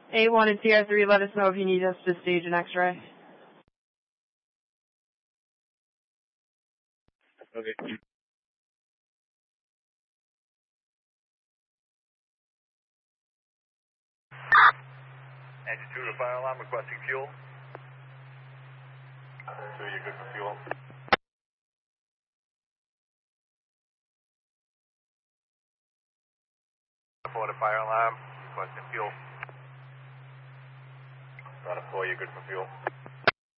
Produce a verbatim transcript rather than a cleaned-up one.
A one and T R three, let us know if you need us to stage an X-ray. Okay. Engine two to fire alarm, requesting fuel. Two, you're good for fuel. Four to fire alarm, requesting fuel. Four, you're good for fuel.